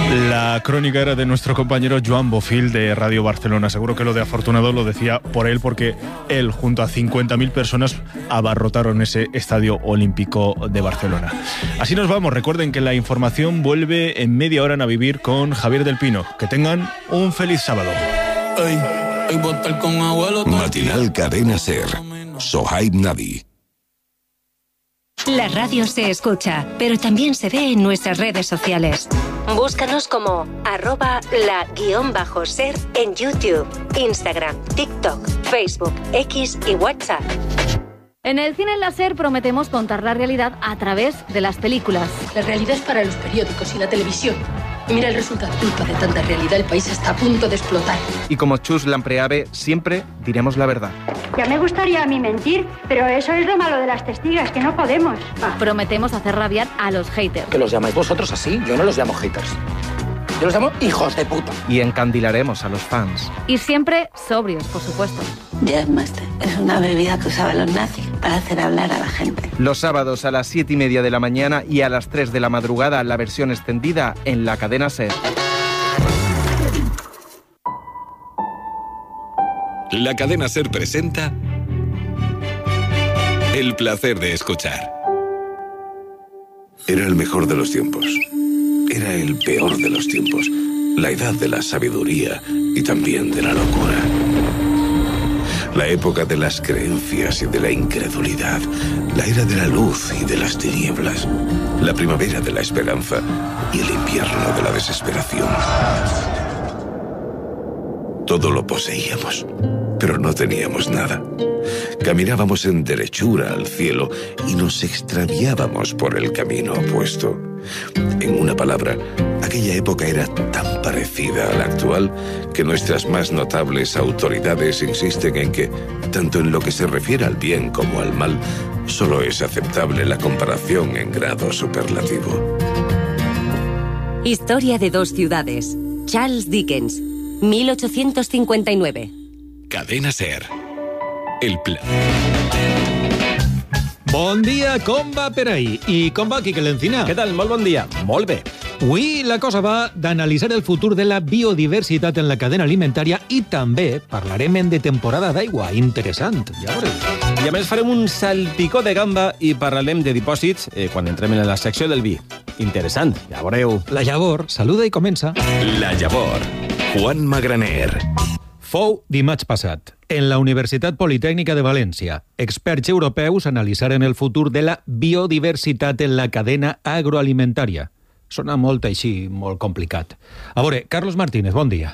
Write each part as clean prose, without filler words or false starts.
La crónica era de nuestro compañero Joan Bofil de Radio Barcelona. Seguro que lo de afortunado lo decía por él, porque él junto a 50.000 personas abarrotaron ese estadio olímpico de Barcelona. Así nos vamos. Recuerden que la información vuelve en media hora a Vivir con Javier del Pino. Que tengan un feliz sábado. Matinal Cadena SER. Sohaib Nadi. La radio se escucha, pero también se ve en nuestras redes sociales. Búscanos como @la_ser en YouTube, Instagram, TikTok, Facebook, X y WhatsApp. En el cine láser prometemos contar la realidad a través de las películas. La realidad es para los periódicos y la televisión. Y mira el resultado. Culpa de tanta realidad, el país está a punto de explotar. Y como Chus Lampreave, siempre diremos la verdad. Ya me gustaría a mí mentir, pero eso es lo malo de las testigas, que no podemos. Prometemos hacer rabiar a los haters. ¿Que los llamáis vosotros así? Yo no los llamo haters. Yo los llamo hijos de puta. Y encandilaremos a los fans. Y siempre sobrios, por supuesto. Jazzmaster es una bebida que usaban los nazis para hacer hablar a la gente. Los sábados a las 7:30 de la mañana y a las 3 de la madrugada la versión extendida en la cadena SER. La cadena SER presenta El placer de escuchar. Era el mejor de los tiempos. Era el peor de los tiempos. La edad de la sabiduría y también de la locura. La época de las creencias y de la incredulidad. La era de la luz y de las tinieblas. La primavera de la esperanza y el invierno de la desesperación. Todo lo poseíamos, pero no teníamos nada. Caminábamos en derechura al cielo y nos extraviábamos por el camino opuesto. En una palabra, aquella época era tan parecida a la actual que nuestras más notables autoridades insisten en que, tanto en lo que se refiere al bien como al mal, solo es aceptable la comparación en grado superlativo. Historia de dos ciudades. Charles Dickens, 1859. Cadena SER. El plan. Bon dia, com va per ahí? I com va, Quique l'Encina? Què tal? Molt bon dia. Molt bé. Avui la cosa va d'analitzar el futur de la biodiversitat en la cadena alimentària i també parlarem de temporada d'aigua. Interessant, ja veureu. I a més farem un salpicó de gamba i parlarem de dipòsits quan entrem en la secció del vi. Interessant, ja veureu. La Llavor saluda i comença. La Llavor. Juan Magraner. Fou dimarts passat. En la Universitat Politècnica de València, experts europeus analitzaren el futur de la biodiversitat en la cadena agroalimentària. Sona molt així, molt complicat. A veure, Carlos Martínez, bon dia.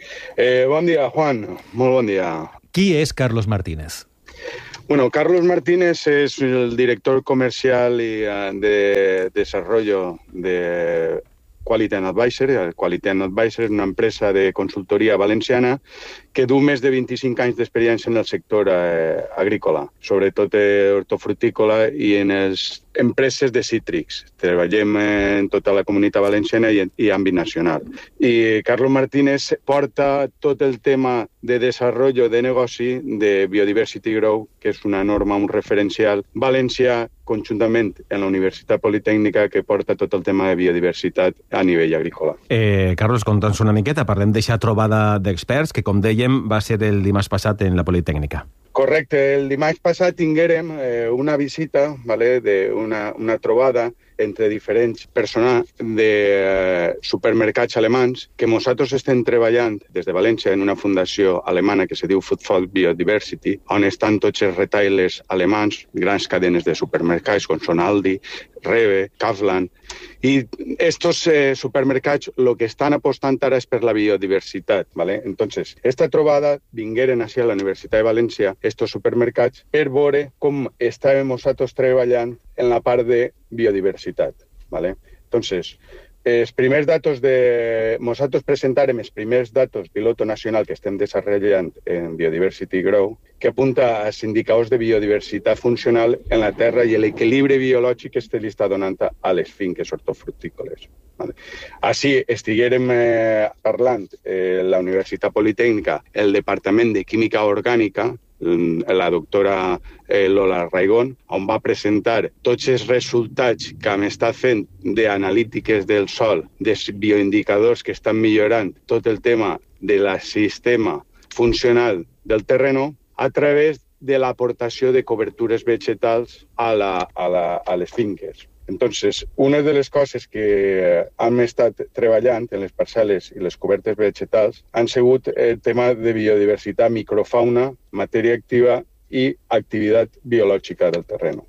Bon dia, Juan. Molt bon dia. Qui és Carlos Martínez? Bueno, Carlos Martínez es el director comercial y de desarrollo de Quality and Advisor. Quality and Advisor és una empresa de consultoria valenciana que du més de 25 anys d'experiència en el sector agrícola, sobretot hortofrutícola i en les empreses de cítrics. Treballem en tota la comunitat valenciana i àmbit nacional. I Carlos Martínez porta tot el tema de desenvolupament de negoci de Biodiversity Grow, que és una norma, un referencial valencià, conjuntament en la Universitat Politècnica, que porta tot el tema de biodiversitat a nivell agrícola. Carlos, conta'ns una miqueta, parlem d'eixa trobada d'experts que, com dèiem, va ser el dimarts passat en la Politècnica. Correcte. El dimarts passat tinguérem una visita, una trobada entre diferents persones de supermercats alemans que nosaltres estem treballant des de València en una fundació alemana que se diu Food for Biodiversity, on estan tots els retailers alemans, grans cadenes de supermercats com són Aldi, Rewe, Kaufland. Y estos supermercats lo que están apostant ara és per la biodiversitat, ¿vale? Entonces, esta trobada vingueren així a la Universitat de València estos supermercats per veure com estàvem nosaltres treballant en la part de biodiversitat, ¿vale? Entonces, els primers datos nosaltres presentarem els primers datos piloto nacional que estem desenvolupant en Biodiversity Grow, que apunta als indicadors de biodiversitat funcional en la terra i l'equilibri biològic que li està donant a les finques hortofrutícoles. Vale. Així estiguérem parlant la Universitat Politècnica, el Departament de Química Orgànica, la doctora Lola Raigón, on va presentar tots els resultats que hem estat fent d'analítiques del sòl, dels bioindicadors que estan millorant tot el tema del sistema funcional del terreno a través de l'aportació de cobertures vegetals a les finques. Entonces, una de les coses que hem estat treballant en les parcel·les i les cobertes vegetals han sigut el tema de biodiversitat, microfauna, matèria activa i activitat biològica del terreno.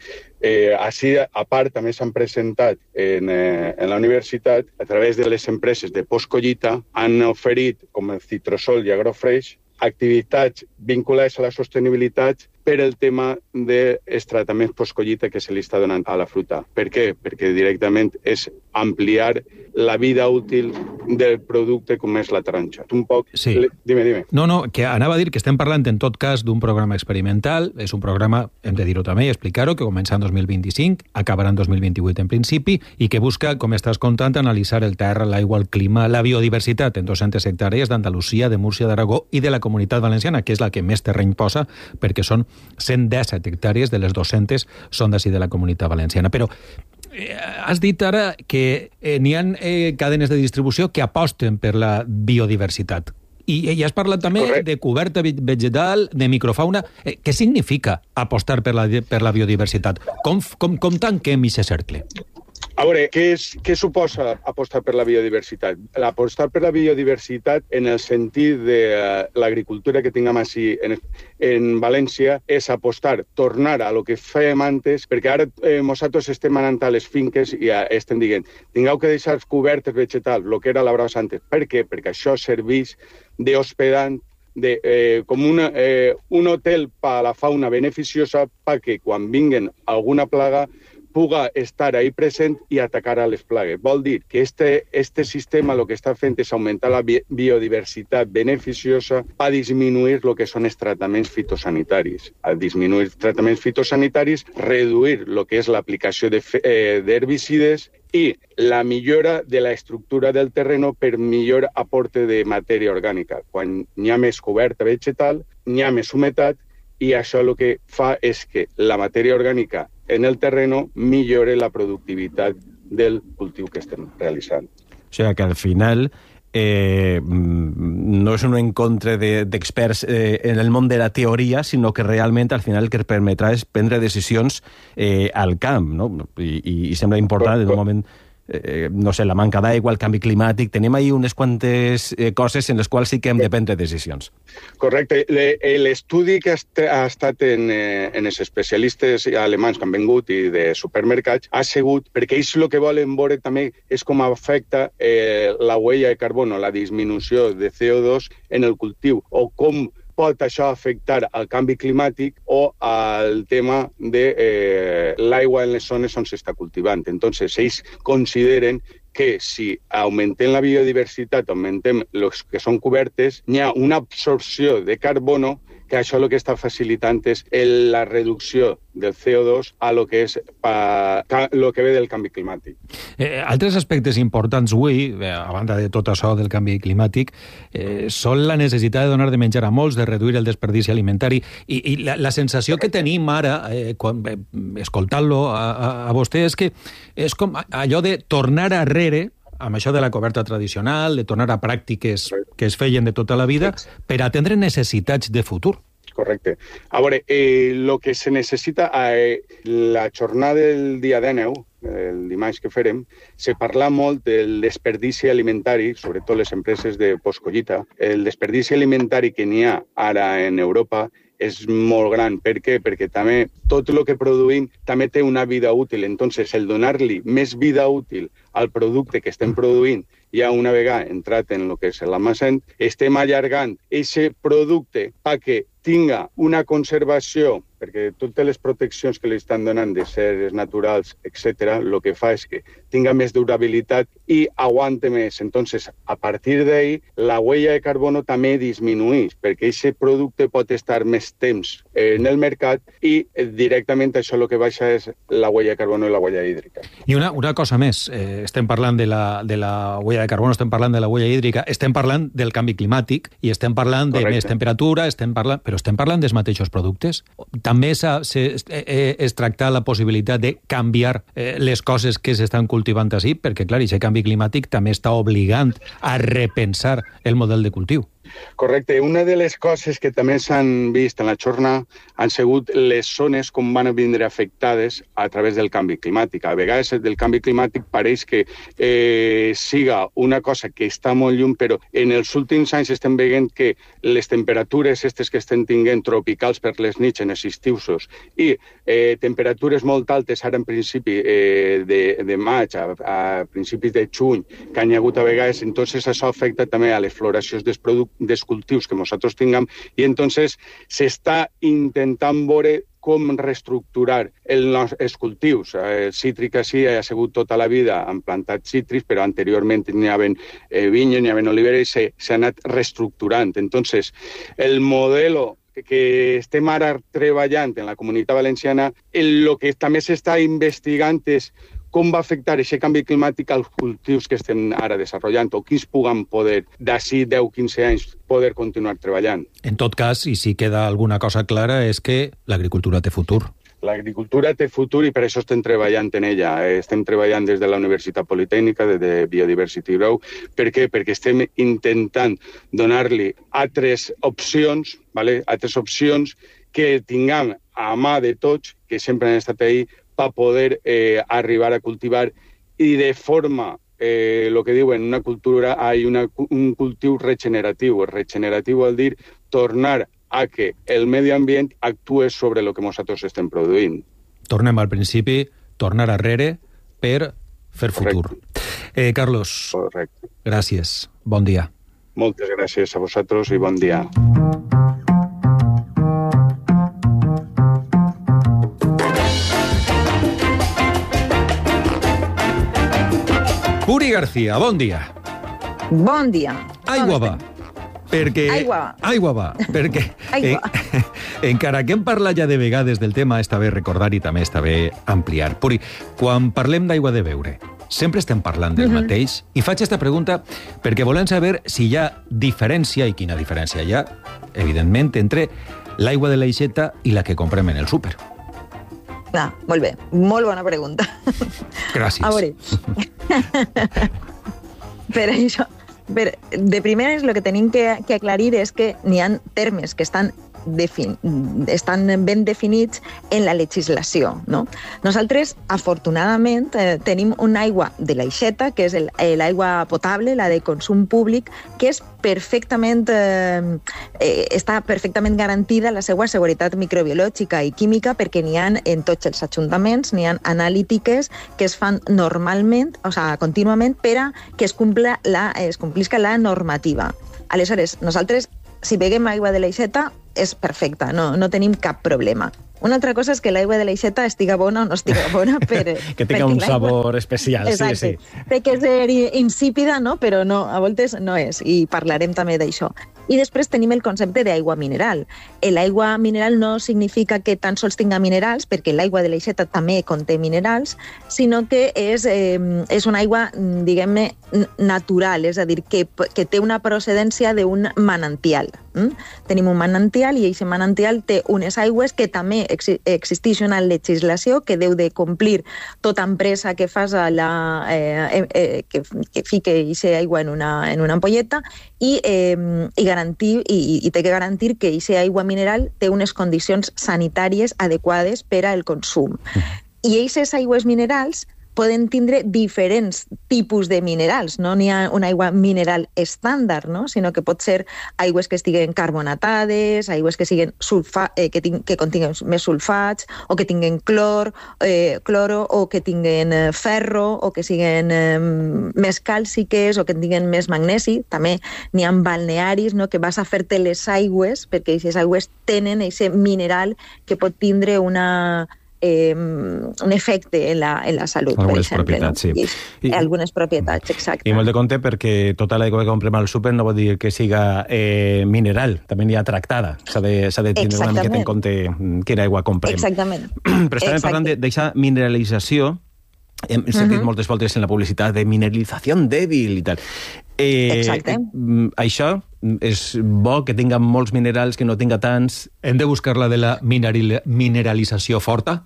Així, a part, també s'han presentat en la universitat, a través de les empreses de postcollita, han oferit, com el Citrosol i Agrofresh, activitats vinculades a la sostenibilitat per el tema dels tractaments postcollita que se li està donant a la fruita. Per què? Perquè directament és ampliar la vida útil del producte com és la taronja. Un poc... Sí. Dime. No, que anava a dir que estem parlant en tot cas d'un programa experimental, és un programa, hem de dir-ho també i explicar-ho, que comença en 2025, acabarà en 2028 en principi, i que busca, com estàs contant, analitzar el terra, l'aigua, el clima, la biodiversitat en 200 hectàrees d'Andalusia, de Múrcia, d'Aragó i de la Comunitat Valenciana, que és la que més terreny posa, perquè són 117 hectàrees de les 200 són d'ací de la Comunitat Valenciana. Però has dit ara que n'hi ha cadenes de distribució que aposten per la biodiversitat. I has parlat també de coberta vegetal, de microfauna. Què significa apostar per la biodiversitat? Com tanquem aquest cercle? A veure, què suposa apostar per la biodiversitat? Apostar per la biodiversitat en el sentit de l'agricultura que tinguem així en València és apostar, tornar a lo que fèiem antes, perquè ara nosaltres estem anant a les finques i estem dient tingueu que deixar cobertes vegetals, el que era labrats antes. Per què? Perquè això serveix d'hospedant, com un hotel per a la fauna beneficiosa perquè quan vinguen alguna plaga puga estar ahí present i atacar a les plagues. Vol dir que este sistema el que està fent és augmentar la biodiversitat beneficiosa per disminuir el que són els tractaments fitosanitaris. Al disminuir tractaments fitosanitaris, reduir el que és l'aplicació d'herbicides i la millora de la estructura del terreno per millor aporte de matèria orgànica. Quan hi ha més coberta vegetal, hi ha més humitat i això el que fa és que la matèria orgànica en el terreno millore la productivitat del cultiu que estem realitzant. O sigui que al final no és un encontre d'experts en el món de la teoria, sinó que realment al final el que permetrà és prendre decisions al camp, no? I sembla important en un moment... no sé, la manca d'aigua, el canvi climàtic, tenim ahí unes quantes coses en les quals sí que hem de prendre decisions. Correcte. L'estudi que ha estat en els especialistes alemans que han vingut i de supermercats ha sigut, perquè ells el que volen veure també és com afecta la huella de carbono, la disminució de CO2 en el cultiu, o com pot això afectar al canvi climàtic o al tema de l'aigua en les zones on s'està cultivant. Entonces, ells consideren que si augmentem la biodiversitat, augmentem els que són cobertes, hi ha una absorció de carbono que això el que està facilitant és la reducció del CO2 a lo que és lo que ve del canvi climàtic. Altres aspectes importants avui, a banda de tot això del canvi climàtic, són la necessitat de donar de menjar a molts, de reduir el desperdici alimentari, i la sensació que tenim ara, escoltant-lo a vostè, és que és com allò de tornar arrere amb això de la coberta tradicional, de tornar a pràctiques que es feien de tota la vida, per atendre necessitats de futur. Correcte. A veure, el que se necessita a la jornada del dia 19, el dimarts que farem, se parla molt del desperdici alimentari, sobretot les empreses de postcollita. El desperdici alimentari que n'hi ha ara en Europa és molt gran. Per què? Perquè també tot el que produïm també té una vida útil. Entonces, el donar-li més vida útil al producte que estem produint, ja una vegada entrat en el que és l'almacén, estem allargant aquest producte perquè tinga una conservació perquè totes les proteccions que li estan donant de seres naturals, etc., el que fa és que tinga més durabilitat i aguante més. Entonces, a partir d'ahí, la huella de carbono també disminueix, perquè aquest producte pot estar més temps en el mercat i directament això el que baixa és la huella de carbono i la huella hídrica. I una cosa més, estem parlant de la huella de carbono, estem parlant de la huella hídrica, estem parlant del canvi climàtic i estem parlant de més temperatura, però estem parlant dels mateixos productes. També es tracta la possibilitat de canviar les coses que s'estan cultivant així, perquè, clar, aquest canvi climàtic també està obligant a repensar el model de cultiu. Correcte. Una de les coses que també s'han vist en la jornada han sigut les zones com van vindre afectades a través del canvi climàtic. A vegades del canvi climàtic pareix que siga una cosa que està molt lluny, però en els últims anys estem veient que les temperatures aquestes que estem tinguent tropicals per les nits en els estius i temperatures molt altes ara en principi de maig a principis de juny que han hagut a vegades, entonces això afecta també a les floracions dels cultius que nosaltres tinguem i entonces s'està intentant veure com reestructurar els cultius. El cítric així ha sigut tota la vida, han plantat cítrics, però anteriorment n'hi havia vinyes, n'hi havia oliveres i s'ha anat reestructurant. Entonces, el modelo que estem ara treballant en la Comunitat Valenciana, el que també s'està investigant és com va afectar aquest canvi climàtic als cultius que estem ara desenvolupant o quins puguem poder, d'ací 10-15 anys, poder continuar treballant. En tot cas, i si queda alguna cosa clara, és que l'agricultura té futur. L'agricultura té futur i per això estem treballant en ella. Estem treballant des de la Universitat Politècnica, des de Biodiversity Grow. Per què? Perquè estem intentant donar-li altres opcions, altres opcions que tinguem a mà de tots, que sempre han estat ahí, para poder arribar a cultivar y de forma, lo que digo, en una cultura hay un cultiu regenerativo. Regenerativo al dir tornar a que el medi ambient actue sobre lo que nosaltres estem produint. Tornem al principi, tornar arrere per fer futur. Carlos, correcte. Gràcies. Bon dia. Moltes gràcies a vosaltres i bon dia. Puri García, bon dia. Bon dia. Aigua va. Perquè... Aigua va. Perquè encara que hem parlat ja de vegades del tema, està bé recordar i també està bé ampliar. Puri, quan parlem d'aigua de beure, sempre estem parlant del mateix i faig aquesta pregunta perquè volem saber si hi ha diferència, i quina diferència hi ha, evidentment, entre l'aigua de l'aixeta i la que comprem en el súper. Molt bé, molt bona pregunta. Gràcies. A veure, per això, de primeres el que tenim que aclarir és que n'hi ha termes que estan ben definits en la legislació, no? Nosaltres, afortunadament, tenim una aigua de l'aixeta, que és l'aigua potable, la de consum públic, que és està perfectament garantida la seva seguretat microbiològica i química perquè n'hi ha en tots els ajuntaments, n'hi ha analítiques que es fan normalment, o sigui, contínuament, per a que es complisca la normativa. Aleshores, nosaltres, si beguem aigua de l'aixeta, és perfecte, no tenim cap problema. Una altra cosa és que l'aigua de l'aixeta estiga bona o no estiga bona. Que tenga un sabor especial. Exacte. Sí. Té que ser insípida, no? Però no, a voltes no és, i parlarem també d'això. I després tenim el concepte d'aigua mineral. L'aigua mineral no significa que tan sols tinga minerals, perquè l'aigua de l'aixeta també conté minerals, sinó que és una aigua, diguem-ne, natural, és a dir, que té una procedència d'un manantial. Tenim un manantial i aquest manantial té unes aigües que també existeix una legislació que deu de complir tota empresa que fas que fique aquesta aigua en una ampolleta i té que garantir que aquesta aigua mineral té unes condicions sanitàries adequades per al consum. I aquestes aigües minerals poden tindre diferents tipus de minerals. No n'hi ha una aigua mineral estàndard, no? Sinó que pot ser aigües que estiguen carbonatades, aigües que siguin que continguen més sulfats, o que tinguen cloro, o que tinguen ferro, o que siguin més càlciques, o que tinguen més magnesi. També n'hi ha balnearis, no? Que vas a fer-te les aigües, perquè aquestes aigües tenen aquest mineral que pot tindre un efecte en la salut, algunes per exemple. Propietats, no? sí. Algunes propietats, exacte. I molt de compte perquè tota l'aigua que comprem al súper no vol dir que siga mineral, també n'hi ha tractada. S'ha de tindre una miqueta en compte quina aigua comprem. Exactament. Però estàvem parlant d'aquesta mineralització. Hem sentit moltes voltes en la publicitat de mineralització dèbil i tal. Exacte. Això és bo que tinga molts minerals, que no tinga tants. Hem de buscar la de la mineralització forta?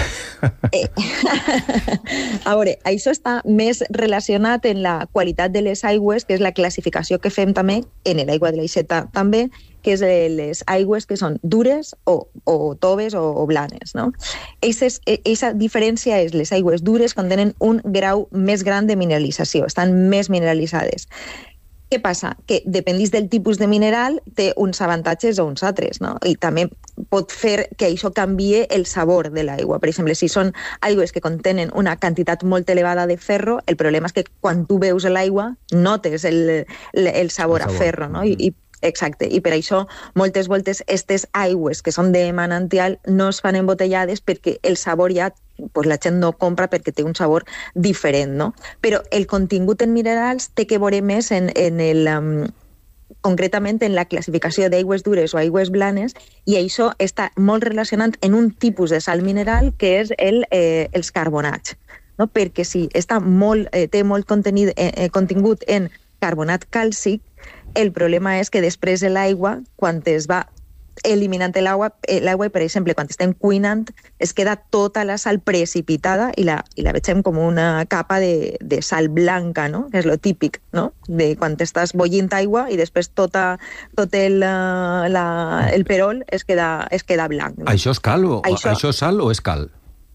A veure, això està més relacionat en la qualitat de les aigües, que és la classificació que fem també en l'aigua de l'aixeta també, que és les aigües que són dures o toves o blanes, no? Aquesta diferència és les aigües dures contenen un grau més gran de mineralització, estan més mineralitzades. Què passa? Que dependís del tipus de mineral, té uns avantatges o uns altres, no? I també pot fer que això canvie el sabor de l'aigua. Per exemple, si són aigües que contenen una quantitat molt elevada de ferro, el problema és que quan tu veus l'aigua notes el sabor a ferro, no? Exacte, i per això moltes voltes aquestes aigües que són de manantial no es fan embotellades perquè el sabor ja la gent no compra perquè té un sabor diferent, no? Però el contingut en minerals té que veure més concretament en la classificació d'aigües dures o aigües blanes, i això està molt relacionat en un tipus de sal mineral que és els carbonats, no? Perquè si té molt contingut en carbonat càlcic, el problema és que després de l'aigua, quan es va eliminant l'aigua, per exemple, quan estem cuinant, es queda tota la sal precipitada i la vegem com una capa de sal blanca, no? Que és lo típic, no? De quan estàs bullint aigua i després tot el perol es queda blanc. No? Això és cal això és sal o és cal?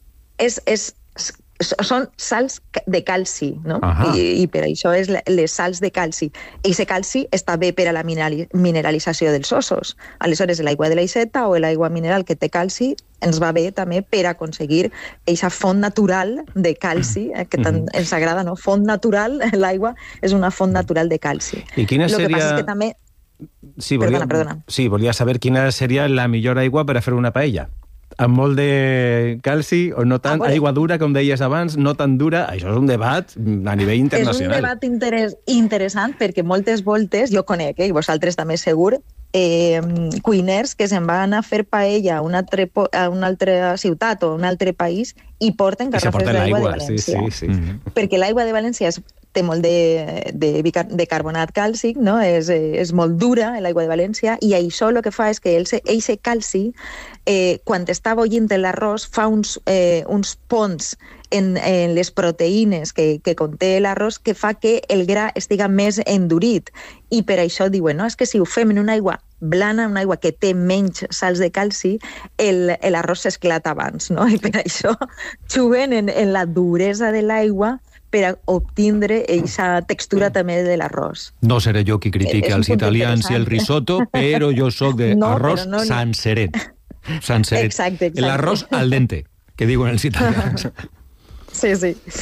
Són sals de calci, no? I per això és les sals de calci. Aquest calci està bé per a la mineralització dels ossos. Aleshores, l'aigua de l'aixeta o l'aigua mineral que té calci ens va bé també per aconseguir aquesta font natural de calci, que tant ens agrada, no? Font natural, l'aigua és una font natural de calci. I quina seria... Lo que passa és que també... Perdona. Sí, volia saber quina seria la millor aigua per a fer una paella. Amb molt de calci o no tant, aigua dura, com deies abans, no tan dura. Això és un debat a nivell internacional. És un debat interessant perquè moltes voltes, jo conec, i vosaltres també segur, cuiners que se'n van a fer paella a una altra ciutat o a un altre país i porten garrafes d'aigua de València. Sí. Perquè l'aigua de València té molt de carbonat càlcic, no? És molt dura, l'aigua de València, i això el que fa és que aquest calci, quan està bullint l'arròs, fa uns ponts en les proteïnes que conté l'arròs que fa que el gra estiga més endurit. I per això diuen, no? És que si ho fem en una aigua blana, una aigua que té menys sals de calci, l'arròs s'esclata abans, no? I per això juguen en la duresa de l'aigua per a obtindre aquesta textura també de l'arròs. No seré jo qui critique els italians i el risotto, però jo soc d'arròs sanseret. Exacte. L'arròs al dente, que diuen els italians. Sí.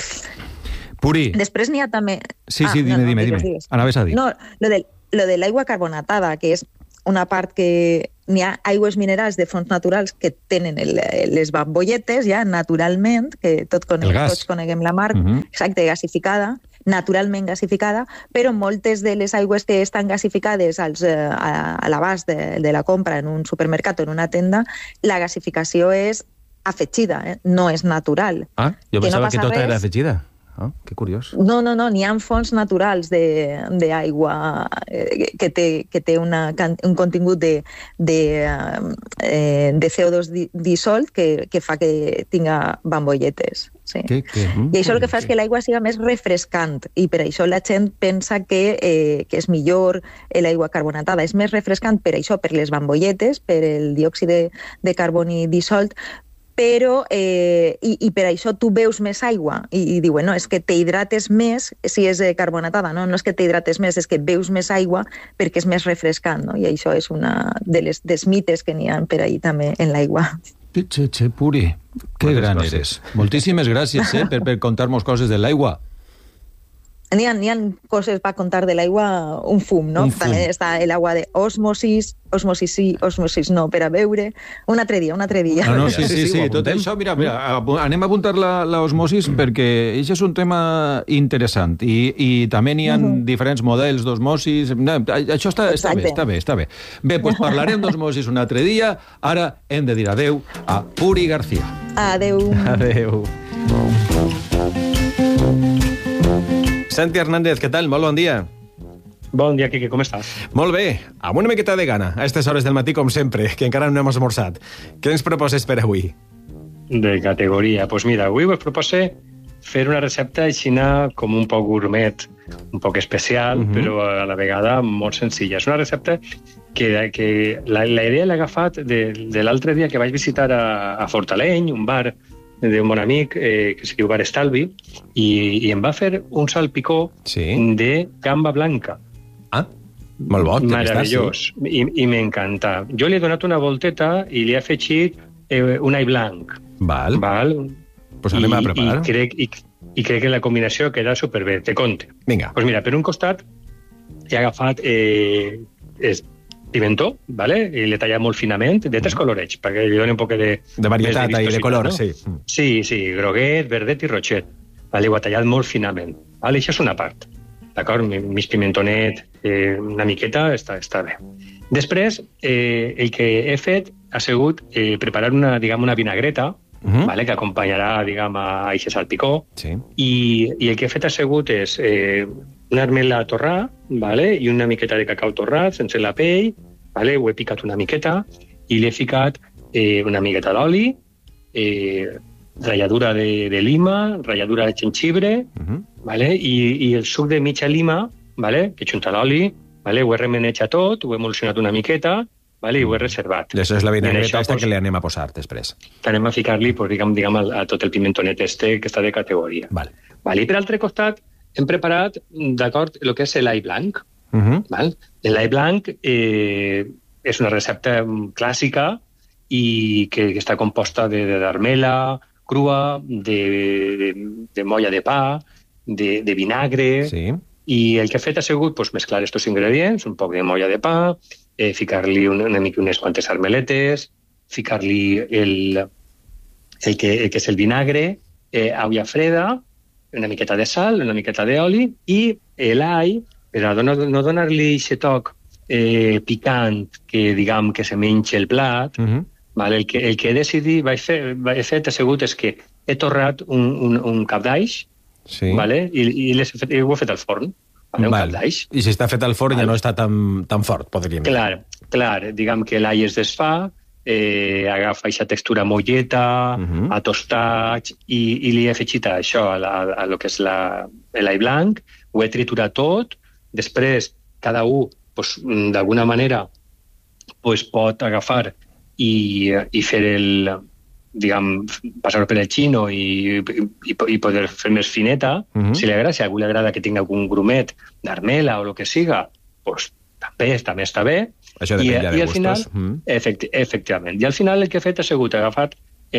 Puri. Després n'hi ha també... Sí, dime. Anaves a dir. No, lo de l'aigua carbonatada, que és una part que n'hi ha aigües minerals de fonts naturals que tenen les bambolletes ja naturalment, que tots coneguem la marca, exacte, gasificada, naturalment gasificada, però moltes de les aigües que estan gasificades a l'abast de la compra en un supermercat o en una tenda, la gasificació és afegida, no és natural. Jo pensava que tota era afegida. Que curiós. No, n'hi ha fonts naturals d'aigua que té un contingut de CO2 dissolt que fa que tinga bambolletes. Sí. I això el que fa és que l'aigua siga més refrescant, i per això la gent pensa que és millor l'aigua carbonatada. És més refrescant per això, per les bambolletes, per el diòxid de carboni dissolt, però i per això tu beus més aigua i diuen, no, és que t'hidrates més si és carbonatada, no és que t'hidrates més, és que beus més aigua perquè és més refrescant, no? I això és una dels mites que n'hi ha per ahir també en l'aigua. Che, Puri, que gran eres. Moltíssimes gràcies per contar-nos coses de l'aigua. N'hi ha coses per contar de l'aigua, un fum, no? També està l'aigua d'osmosis, osmosis sí, osmosis no, per a beure. Un altre dia. No, sí, tot això, mira, anem a apuntar l'osmosis perquè això és un tema interessant i també n'hi ha diferents models d'osmosis. Això està bé. Bé, doncs parlarem d'osmosis un altre dia. Ara hem de dir adeu a Puri García. Adeu. Santi Hernández, què tal? Molt bon dia. Bon dia, Quique, com estàs? Molt bé, amb una miqueta de gana, a aquestes hores del matí, com sempre, que encara no hem esmorzat. Què ens proposes per avui? De categoria. Doncs mira, avui us propose fer una recepta aixina com un poc gourmet, un poc especial, però a la vegada molt senzilla. És una recepta que la idea l'he agafat de l'altre dia que vaig visitar a Fortaleny, un bar d'un bon amic que es diu Bar Estalvi, i em va fer un salpicó de gamba blanca. Molt bo. Meravellós. I m'encanta. Jo li he donat una volteta i li he afegit un all blanc. Val. Pues anem a preparar. I crec que la combinació queda superbé. Te conte. Vinga. Pues mira, per un costat he agafat pimentó, ¿vale? I l'he tallat molt finament, de tres colorets, perquè li doni un poc de varietat i de color, no? Sí. Sí, groguet, verdet i roixet. Vale, ho he tallat molt finament. Vale, això és una part. D'acord? Mig pimentonet, una miqueta, està bé. Després, el que he fet ha sigut preparar una vinagreta, vale, que acompanyarà, a aquest salpicó, i el que he fet ha sigut és una armela torrà, vale, i una miqueta de cacau torrat, sense la pell, vale, ho he picat una miqueta, i li he ficat una miqueta d'oli, ratlladura de lima, ratlladura de jengibre, vale, i el suc de mitja lima, vale, que he juntat l'oli, vale, ho he remenejat tot, ho he emulsionat una miqueta, vale, i ho he reservat. Això és la vinagreta que li anem a posar després. Anem a ficar-li, a tot el pimentonet que està de categoria. Vale. I per altre costat hem preparat, d'acord, el que és l'all blanc. L'all blanc és una recepta clàssica i que està composta d'armela crua, de molla de pa, de vinagre, i el que he fet ha sigut mesclar aquests ingredients, un poc de molla de pa, ficar-li unes quantes armeletes, ficar-li el que és el vinagre, aigua freda, una miqueta de sal, una miqueta d'oli, i l'all, per a no donar-li aquest toc picant que se menja el plat, el que he decidit, he fet ha sigut que he torrat un cap d'aix, i ho he fet al forn. Un cap d'aix. I si està fet al forn ja no està tan fort, podríem dir. Clar, diguem que l'all es desfà, agafa aquesta textura molleta, a tostats, i li he afegit això a lo que és l'all blanc, ho he triturat tot, després cada un d'alguna manera pot agafar i fer passar per el xino i poder fer més fineta, si li agrada, si a algú li agrada que tingui algun grumet d'armela o el que siga, també està bé. Això depèn ja de gustos. Efectivament. I al final el que he fet ha sigut agafat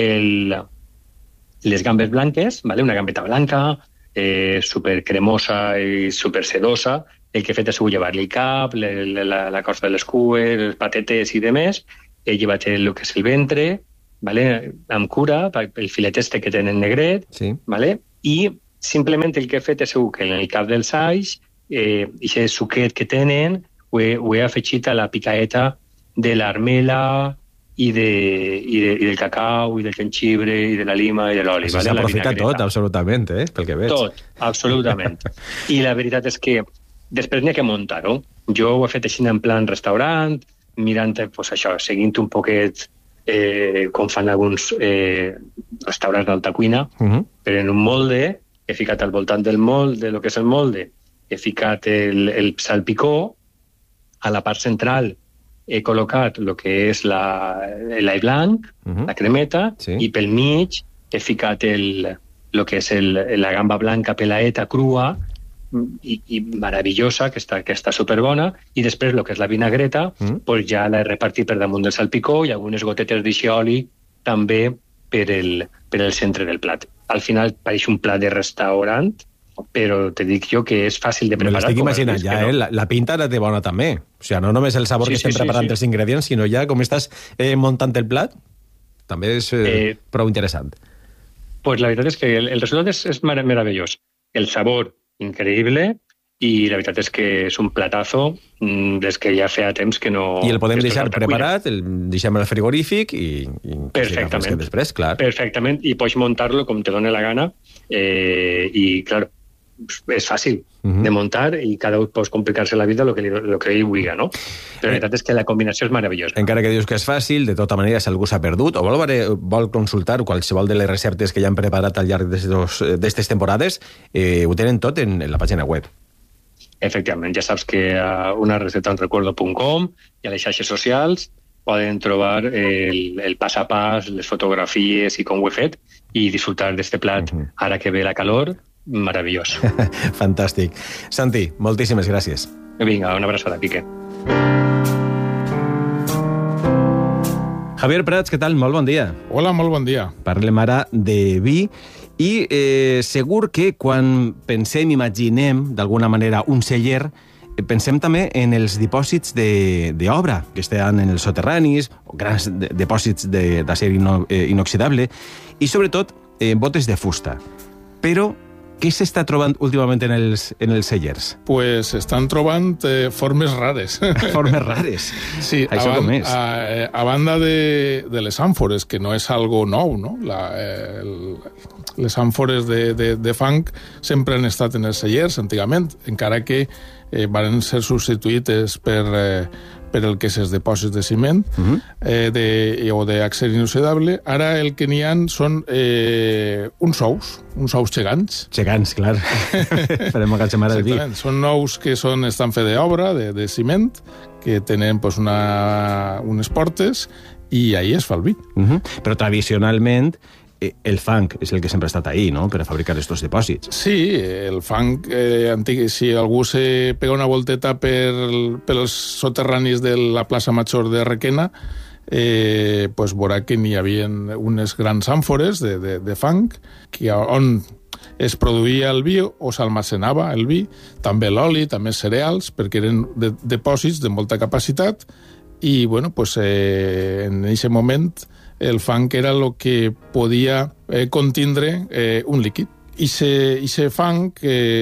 les gambes blanques, una gambeta blanca, supercremosa i supersedosa. El que he fet ha sigut llevar-li el cap, la corfa de les cues, les patetes i demés. He llevat el que és el ventre, amb cura, el filet que tenen negret, i simplement el que he fet ha sigut que en el cap dels alls, aquest suquet que tenen, ho he afegit a la picaeta de l'armela i del cacau, i del jengibre, i de la lima, i de l'oli. S'ha aprofitat tot, absolutament, pel que veig. Tot, absolutament. I la veritat és que després n'hi ha que muntar-ho. Jo ho he fet així en plan restaurant, mirant, això, seguint un poquet com fan alguns restaurants d'alta cuina, però en un molde, he ficat al voltant del molde, del que és el molde, he ficat el salpicó, a la part central he col·locat el que és l'all blanc, la cremeta, i pel mig he ficat el que és la gamba blanca pelaeta crua i meravellosa, que està superbona, i després el que és la vinagreta pues ja l'he repartit per damunt del salpicó i algunes gotetes d'oli també per el centre del plat. Al final pareix un plat de restaurant, però te dic jo que és fàcil de preparar. Me l'estic imaginant ja, La pinta la té bona també. O sigui, no només el sabor que estem preparant dels ingredients, sinó ja com estàs muntant el plat, també és prou interessant. Pues la veritat és que el resultat és meravellós. El sabor, increïble, i la veritat és que és un platazo des que ja feia temps que no... I el podem deixar preparat, el deixem al frigorífic i perfectament. Després, clar. Perfectament, i pots muntar-lo com te doni la gana, i, clar, és fàcil de muntar i cada un pot complicar-se la vida el que ell vulgui, no? Però la veritat és que la combinació és meravellosa. Encara que dius que és fàcil, de tota manera, si algú s'ha perdut o vol consultar qualsevol de les receptes que ja han preparat al llarg d'aquestes temporades, ho tenen tot en la pàgina web. Efectivament, ja saps que a unarecetaunrecuerdo.com i a les xarxes socials poden trobar el pas a pas, les fotografies i com ho he fet i disfrutar d'este plat ara que ve la calor, meravellós. Fantàstic. Santi, moltíssimes gràcies. Vinga, una abraçada, Pique. Javier Prats, què tal? Molt bon dia. Hola, molt bon dia. Parlem ara de vi i segur que quan pensem, imaginem d'alguna manera un celler, pensem també en els dipòsits d'obra que estan en els soterranis, o grans dipòsits d'acer inoxidable i sobretot botes de fusta. Però què s'està trobant últimament en els cellers? Pues estan trobant formes rares. Formes rares? Sí, això com és? A banda de les àmfores, que no és algo nou, no? Les àmfores de fang sempre han estat en els cellers, antigament, encara que van ser substituïdes per el que és els dipòsits de ciment o d'acer inoxidable. Ara el que n'hi ha són uns ous gegants. Gegants, clar. Farem agatxamar el vi. Són ous que estan fets d'obra, de ciment, que tenen unes portes i ahí es fa el vi. Però tradicionalment el fang és el que sempre ha estat ahí, no?, per a fabricar aquests dipòsits. Sí, el fang antic, si algú se pega una volteta pels soterranis de la plaça Major de Requena, pues veurà que n'hi havia unes grans àmfores de fang on es produïa el vi o s'almacenava el vi, també l'oli, també cereals, perquè eren dipòsits de molta capacitat i, bueno, pues en aquest moment el fang era el que podia contindre un líquid. I se fang,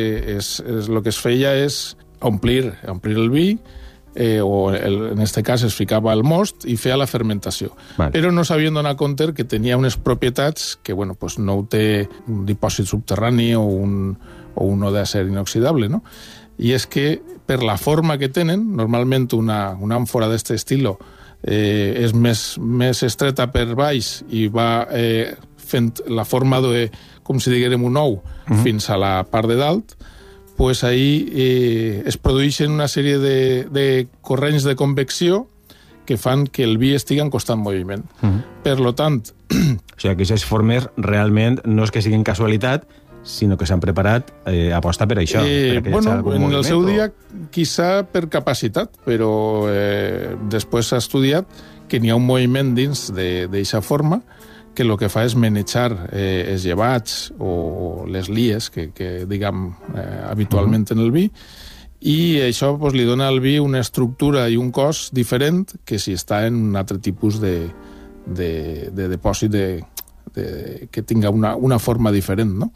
el que es feia és omplir el vi, o en aquest cas es ficava el most i feia la fermentació. Vale. Però no s'havien donat compte que tenia unes propietats que, bueno, pues no ho té un dipòsit subterrani o un d'acer inoxidable, no? I és que per la forma que tenen, normalment una àmfora d'aquest estil és més estreta per baix i va fent la forma com si diguérem un ou fins a la part de dalt, pues ahí es produeixen una sèrie de corrents de convecció que fan que el vi estigui en constant moviment. Per lo tant... O sigui, que aquestes formes realment no és que siguin casualitat, sinó que s'han preparat aposta per això. En el seu dia, quizá per capacitat, però després s'ha estudiat que n'hi ha un moviment dins d'aquesta forma que el que fa és manejar els llevats o les lies que diguem habitualment en el vi, i això li dona al vi una estructura i un cos diferent que si està en un altre tipus de dipòsit que tinga una forma diferent, no?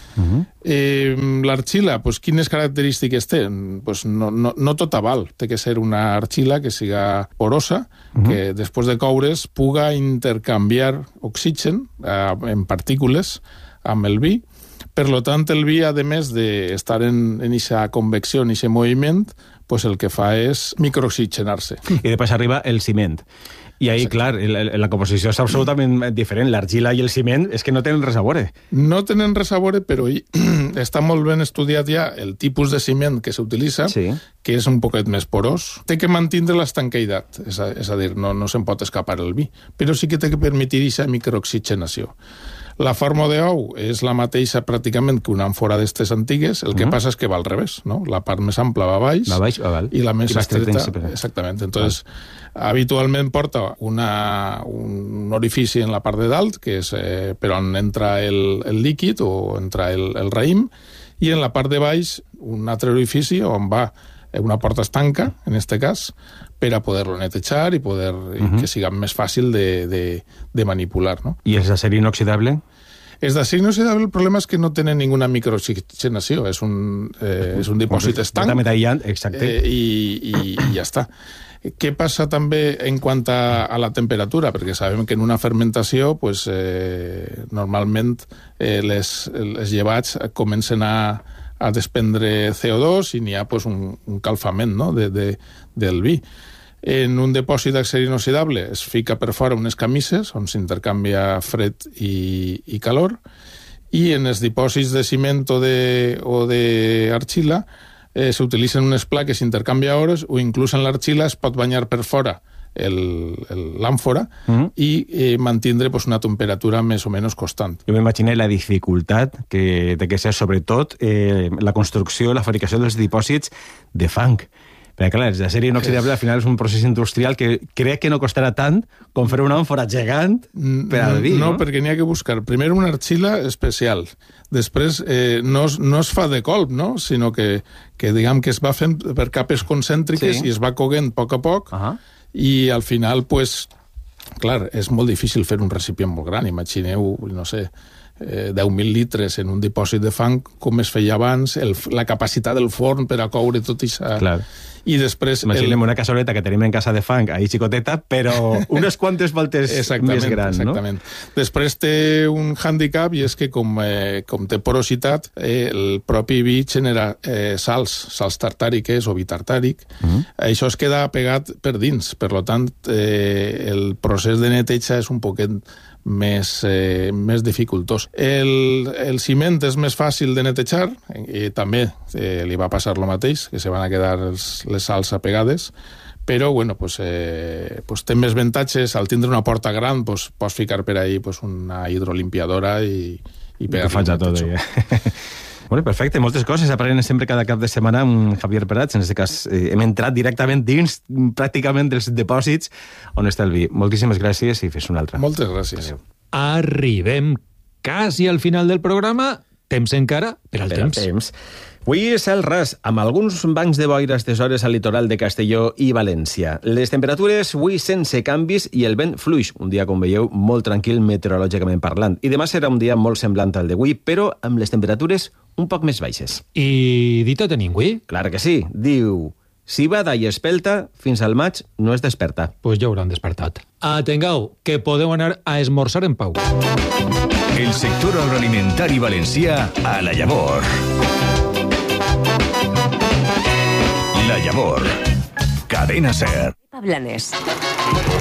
L'argila, quines característiques té? No tota val. Té que ser una argila que siga porosa, que després de coure's puga intercanviar oxigen en partícules amb el vi. Per lo tant, el vi, a més d'estar en aquesta convecció, en aquest moviment, el que fa és microoxigenar-se. I després arriba el ciment. I ahí, clar, la composició és absolutament diferent. L'argila i el ciment és que no tenen res a veure. No tenen res a veure, però està molt ben estudiat ja el tipus de ciment que s'utilitza, que és un poquet més porós. Té que mantindre l'estanqueïtat, és a dir, no se'n pot escapar el vi, però sí que té que permetir aquesta microoxigenació. La forma d'ou és la mateixa pràcticament que una àmfora d'estes antigues, el que passa és que va al revés, no? La part més ampla va a baix i la més estreta... Exactament. Entonces, habitualment porta un orifici en la part de dalt, que és per on entra el líquid o entra el raïm, i en la part de baix un altre orifici on va una porta estanca, en este cas, per a poder-lo netejar i poder que siga més fàcil de manipular. No? I és d'acer inoxidable? És d'acer inoxidable, el problema és que no tenen ninguna microoxigenació, és un dipòsit estanc i ja està. Què passa també en quant a la temperatura? Perquè sabem que en una fermentació pues, normalment les llevats comencen a desprendre CO2 i n'hi ha pues, un calfament, no? del vi. En un depòsit d'acer inoxidable es fica per fora unes camises on s'intercanvia fred i calor, i en els dipòsits de ciment o d'argila s'utilitzen unes plaques intercanviadores, o inclús en l'argila es pot banyar per fora l'àmfora i mantindre pues, una temperatura més o menys constant. Jo m'imagino la dificultat que té que ser, sobretot, la construcció, la fabricació dels dipòsits de fang. Perquè, clar, l'acer inoxidable al final és un procés industrial que crec que no costarà tant com fer una àmfora gegant per al vi, no? No, perquè n'hi ha que buscar primer una argila especial. Després no es fa de colp, no? Sinó que diguem que es va fent per capes concèntriques i es va coguent a poc i al final, pues, clar, és molt difícil fer un recipient molt gran. Imagineu, no sé, 10.000 litres en un dipòsit de fang, com es feia abans, la capacitat del forn per a coure tot això. Clar. I després... Imaginem una cassoleta que tenim en casa de fang, ahí xicoteta, però unes quantes voltes més gran, no? Exactament. Després té un handicap, i és que com té porositat, el propi vi genera sals tartàriques o vi tartàric. Això es queda pegat per dins. Per tant, el procés de neteja és un poquet més dificultós. El ciment és més fàcil de netejar, i també li va passar el mateix, que se van a quedar les sals apegades, però bueno, pues, té més avantatges. Al tindre una porta gran, pues, pots ficar per ahí pues, una hidrolimpiadora i pegar-li tot. Bueno, perfecte, moltes coses. Apareixen sempre cada cap de setmana amb Javier Prats. En aquest cas hem entrat directament dins pràcticament dels dipòsits on està el vi. Moltíssimes gràcies i fes una altra. Moltes gràcies. Arribem quasi al final del programa. Temps encara per al temps. Avui cel ras, amb alguns bancs de boira a aquestes hores al litoral de Castelló i València. Les temperatures avui sense canvis i el vent fluix. Un dia, com veieu, molt tranquil meteorològicament parlant. I demà serà un dia molt semblant al d'avui, però amb les temperatures un poc més baixes. I dita tenim avui? Clar que sí. Diu, cibada i espelta, fins al maig no es desperta. Pues ja hauran despertat. Atengueu, que podeu anar a esmorzar en pau. El sector agroalimentari valencià a La Llavor. La Llavor. Cadena SER. Blanes.